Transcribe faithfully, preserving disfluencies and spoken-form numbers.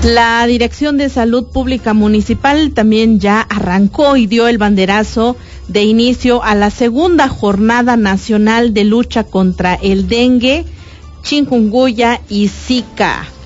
La Dirección de Salud Pública Municipal también ya arrancó y dio el banderazo de inicio a la segunda jornada nacional de lucha contra el dengue, chikungunya y Zika.